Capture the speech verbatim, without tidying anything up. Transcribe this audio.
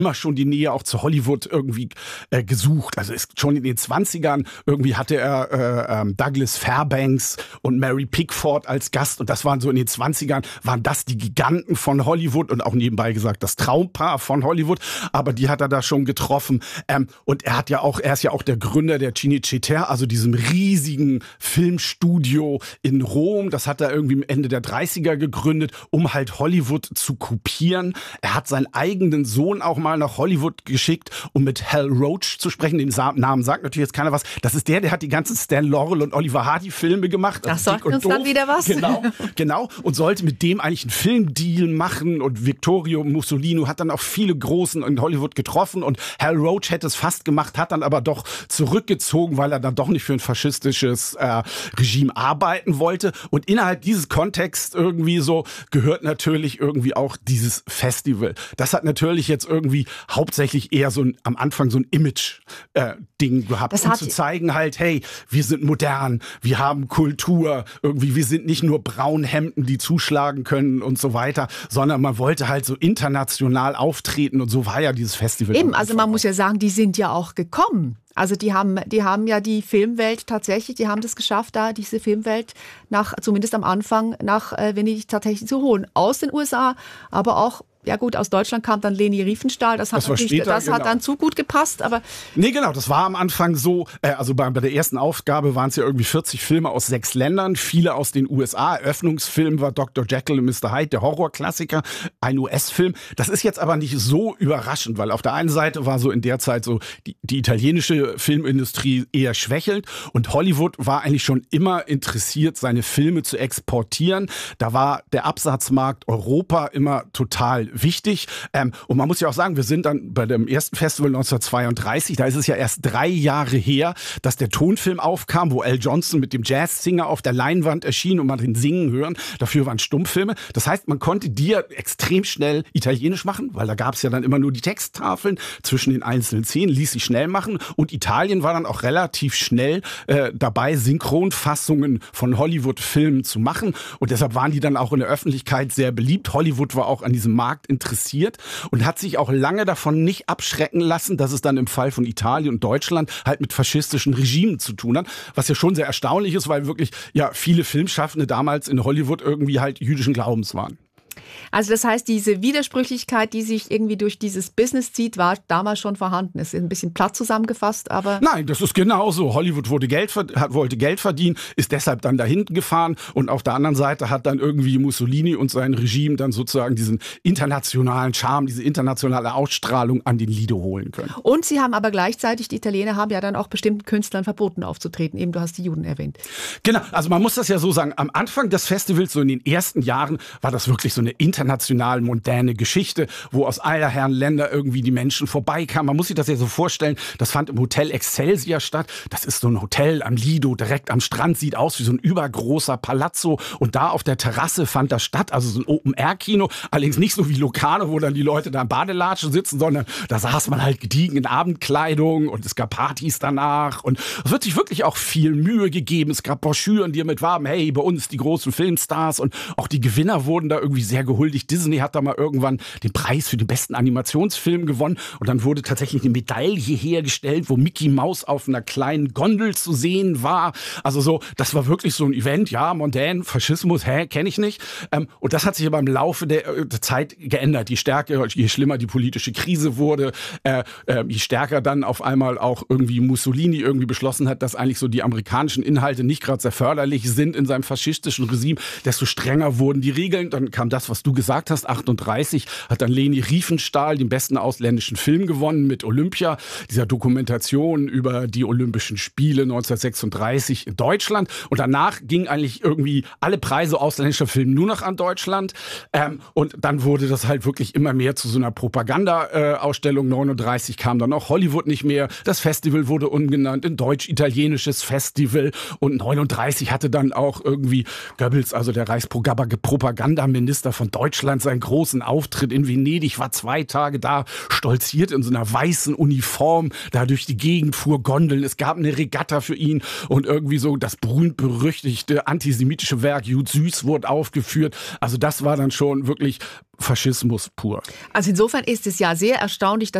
immer schon die Nähe auch zu Hollywood irgendwie äh, gesucht. Also ist schon in den zwanzigern irgendwie hatte er äh, ähm, Douglas Fairbanks und Mary Pickford als Gast und das waren so in den zwanzigern, waren das die Giganten von Hollywood und auch nebenbei gesagt das Traumpaar von Hollywood, aber die hat er da schon getroffen. Ähm, und er hat ja auch, er ist ja auch der Gründer der Cinecittà, also diesem riesigen Filmstudio in Rom. Das hat er irgendwie Ende der dreißiger gegründet, um halt Hollywood zu kopieren. Er hat seinen eigenen Sohn auch mal nach Hollywood geschickt, um mit Hal Roach zu sprechen. Den Namen sagt natürlich jetzt keiner was. Das ist der, der hat die ganzen Stan Laurel und Oliver Hardy Filme gemacht. Das sagt uns dann wieder was. Genau, genau. Und sollte mit dem eigentlich einen Filmdeal machen. Und Vittorio Mussolini hat dann auch viele Großen in Hollywood getroffen. Und Hal Roach hätte es fast gemacht, hat dann aber doch zurückgezogen, weil er dann doch nicht für ein faschistisches äh, Regime arbeiten wollte. Und innerhalb dieses Kontexts irgendwie so gehört natürlich irgendwie auch dieses Festival. Das hat natürlich jetzt irgendwie hauptsächlich eher so ein, am Anfang so ein Image-Ding äh, gehabt, das um zu zeigen halt, hey, wir sind modern, wir haben Kultur, irgendwie, wir sind nicht nur Braunhemden, die zuschlagen können und so weiter, sondern man wollte halt so international auftreten und so war ja dieses Festival. Eben, also man muss ja sagen, die sind ja auch gekommen. Also die haben, die haben ja die Filmwelt tatsächlich, die haben das geschafft, da diese Filmwelt nach, zumindest am Anfang, nach äh, Venedig tatsächlich zu holen. Aus den U S A, aber auch, ja gut, aus Deutschland kam dann Leni Riefenstahl, das hat, das natürlich, später, das genau. hat dann zu gut gepasst. Aber nee, genau, das war am Anfang so, äh, also bei, bei der ersten Aufgabe waren es ja irgendwie vierzig Filme aus sechs Ländern, viele aus den U S A. Eröffnungsfilm war Doktor Jekyll und Mister Hyde, der Horrorklassiker, ein U S-Film. Das ist jetzt aber nicht so überraschend, weil auf der einen Seite war so in der Zeit so die, die italienische Filmindustrie eher schwächelt und Hollywood war eigentlich schon immer interessiert, seine Filme zu exportieren. Da war der Absatzmarkt Europa immer total wichtig. Ähm, und man muss ja auch sagen, wir sind dann bei dem ersten Festival neunzehnhundertzweiunddreißig, da ist es ja erst drei Jahre her, dass der Tonfilm aufkam, wo Al Johnson mit dem Jazzsinger auf der Leinwand erschien und man den singen hören. Dafür waren Stummfilme. Das heißt, man konnte die ja extrem schnell italienisch machen, weil da gab es ja dann immer nur die Texttafeln zwischen den einzelnen Szenen, ließ sich schnell machen. Und Italien war dann auch relativ schnell äh, dabei, Synchronfassungen von Hollywood-Filmen zu machen. Und deshalb waren die dann auch in der Öffentlichkeit sehr beliebt. Hollywood war auch an diesem Markt interessiert und hat sich auch lange davon nicht abschrecken lassen, dass es dann im Fall von Italien und Deutschland halt mit faschistischen Regimen zu tun hat. Was ja schon sehr erstaunlich ist, weil wirklich ja viele Filmschaffende damals in Hollywood irgendwie halt jüdischen Glaubens waren. Also das heißt, diese Widersprüchlichkeit, die sich irgendwie durch dieses Business zieht, war damals schon vorhanden. Es ist ein bisschen platt zusammengefasst, aber... Nein, das ist genauso. Hollywood wurde Geld, hat, wollte Geld verdienen, ist deshalb dann dahin gefahren und auf der anderen Seite hat dann irgendwie Mussolini und sein Regime dann sozusagen diesen internationalen Charme, diese internationale Ausstrahlung an den Lido holen können. Und sie haben aber gleichzeitig, die Italiener haben ja dann auch bestimmten Künstlern verboten aufzutreten. Eben, du hast die Juden erwähnt. Genau, also man muss das ja so sagen, am Anfang des Festivals, so in den ersten Jahren, war das wirklich so eine international moderne Geschichte, wo aus aller Herren Länder irgendwie die Menschen vorbeikamen. Man muss sich das ja so vorstellen, das fand im Hotel Excelsior statt. Das ist so ein Hotel am Lido, direkt am Strand, sieht aus wie so ein übergroßer Palazzo. Und da auf der Terrasse fand das statt, also so ein Open-Air-Kino. Allerdings nicht so wie Locarno, wo dann die Leute da im Badelatschen sitzen, sondern da saß man halt gediegen in Abendkleidung und es gab Partys danach. Und es wird sich wirklich auch viel Mühe gegeben. Es gab Broschüren, die damit warben, hey, bei uns die großen Filmstars. Und auch die Gewinner wurden da irgendwie sehr gehuldigt. Disney hat da mal irgendwann den Preis für den besten Animationsfilm gewonnen und dann wurde tatsächlich eine Medaille hergestellt, wo Mickey Mouse auf einer kleinen Gondel zu sehen war. Also so, das war wirklich so ein Event, ja, mondän, Faschismus, hä, kenne ich nicht. Ähm, und das hat sich aber im Laufe der, der Zeit geändert. Je stärker, je schlimmer die politische Krise wurde, äh, äh, je stärker dann auf einmal auch irgendwie Mussolini irgendwie beschlossen hat, dass eigentlich so die amerikanischen Inhalte nicht gerade sehr förderlich sind in seinem faschistischen Regime, desto strenger wurden die Regeln. Dann kam das, was du gesagt hast, achtunddreißig hat dann Leni Riefenstahl den besten ausländischen Film gewonnen mit Olympia, dieser Dokumentation über die Olympischen Spiele neunzehnhundertsechsunddreißig in Deutschland. Und danach gingen eigentlich irgendwie alle Preise ausländischer Filme nur noch an Deutschland. Ähm, und dann wurde das halt wirklich immer mehr zu so einer Propaganda-Ausstellung. neununddreißig kam dann auch Hollywood nicht mehr. Das Festival wurde umgenannt in Deutsch-Italienisches Festival. Und neununddreißig hatte dann auch irgendwie Goebbels, also der Reichspropagandaminister von Deutschland seinen großen Auftritt in Venedig, war zwei Tage da, stolziert in so einer weißen Uniform, da durch die Gegend fuhr Gondeln. Es gab eine Regatta für ihn und irgendwie so das berühmt-berüchtigte antisemitische Werk Jud Süß wurde aufgeführt. Also das war dann schon wirklich Faschismus pur. Also insofern ist es ja sehr erstaunlich, dass